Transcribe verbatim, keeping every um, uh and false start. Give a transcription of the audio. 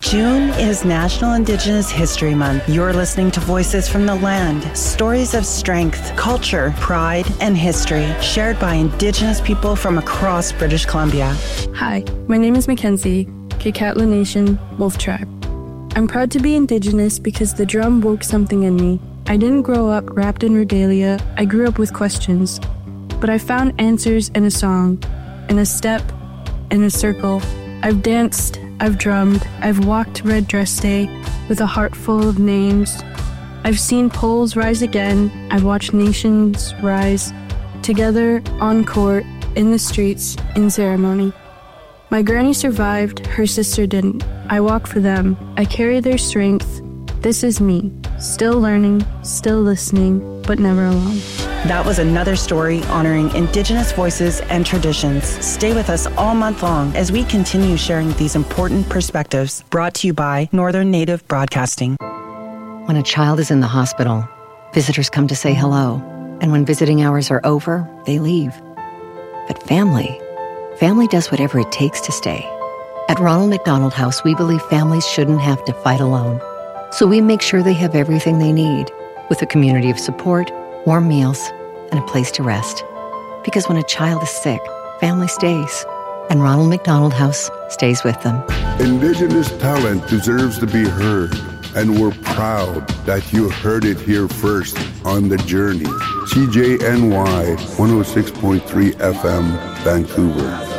June is National Indigenous History Month. You're listening to Voices from the Land, stories of strength, culture, pride, and history shared by Indigenous people from across British Columbia. Hi, my name is Mackenzie, Kikatla Nation, Wolf Tribe. I'm proud to be Indigenous because the drum woke something in me. I didn't grow up wrapped in regalia, I grew up with questions. But I found answers in a song, in a step, in a circle. I've danced, I've drummed, I've walked Red Dress Day with a heart full of names. I've seen poles rise again, I've watched nations rise, together, on court, in the streets, in ceremony. My granny survived, her sister didn't. I walk for them, I carry their strength. This is me, still learning, still listening, but never alone. That was another story honoring Indigenous voices and traditions. Stay with us all month long as we continue sharing these important perspectives, brought to you by Northern Native Broadcasting. When a child is in the hospital, visitors come to say hello, and when visiting hours are over, they leave. But family, family does whatever it takes to stay. At Ronald McDonald House, we believe families shouldn't have to fight alone. So we make sure they have everything they need, with a community of support, warm meals, and a place to rest. Because when a child is sick, family stays, and Ronald McDonald House stays with them. Indigenous talent deserves to be heard, and we're proud that you heard it here first on The Journey. C J N Y one oh six point three F M, Vancouver.